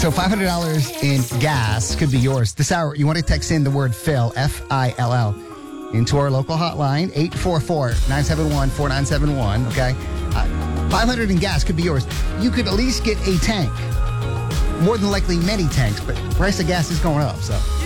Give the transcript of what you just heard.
So $500 in gas could be yours. This hour, you want to text in the word Phil, F-I-L-L, into our local hotline, 844-971-4971, okay? 500 in gas could be yours. You could at least get a tank. More than likely many tanks, but price of gas is going up, so...